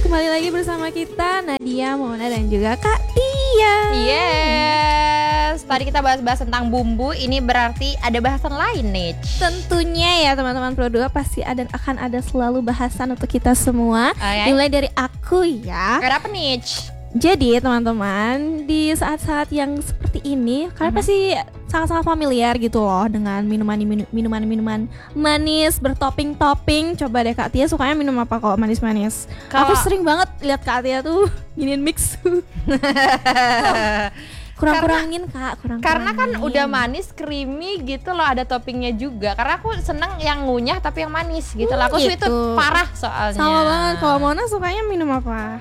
kembali lagi bersama kita Nadia, Mona dan juga Kak Tia. Yes, tadi kita bahas-bahas tentang bumbu, ini berarti ada bahasan lain nih. Tentunya ya teman-teman Pro 2 pasti akan ada selalu bahasan untuk kita semua. Mulai dari aku ya. Kenapa nih? Jadi teman-teman, di saat-saat yang seperti ini kalian pasti sangat-sangat familiar gitu loh dengan minuman manis bertopping-topping. Coba deh Kak Tia sukanya minum apa kalau manis-manis? Aku sering banget lihat Kak Tia tuh giniin mix. Kurang-kurangin Kak, kurang-kurangin. Karena kan udah manis, creamy gitu loh, ada toppingnya juga. Karena aku seneng yang ngunyah tapi yang manis gitu loh. Aku sweet tuh parah soalnya. Sama banget. Kalau Mona sukanya minum apa?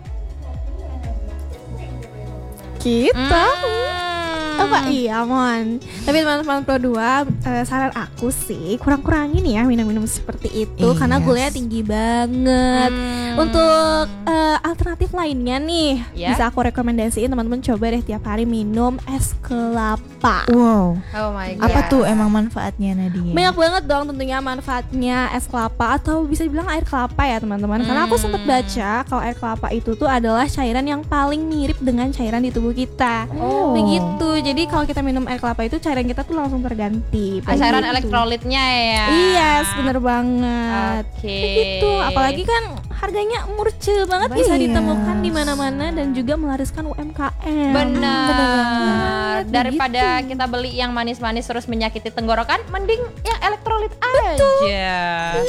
Kita apa iya Mon. Tapi teman-teman Pro 2, saran aku sih kurang-kurangin ya minum-minum seperti itu. Karena gulanya tinggi banget. Untuk alternatif lainnya nih, bisa aku rekomendasiin teman-teman coba deh tiap hari minum es kelapa. Wow. Oh my god. Apa tuh emang manfaatnya Nadia? Banyak banget dong tentunya manfaatnya es kelapa, atau bisa dibilang air kelapa ya teman-teman. Karena aku sempat baca kalau air kelapa itu tuh adalah cairan yang paling mirip dengan cairan di tubuh kita. Begitu. Jadi kalau kita minum air kelapa itu cairan kita tuh langsung terganti. Cairan elektrolitnya ya. Iya, bener banget. Begitu. Oke. Apalagi kan harganya murce banget, bisa ditemukan di mana-mana dan juga melariskan UMKM. Benar. Daripada Begitu. kita beli yang manis-manis terus menyakiti tenggorokan, mending yang elektrolit aja.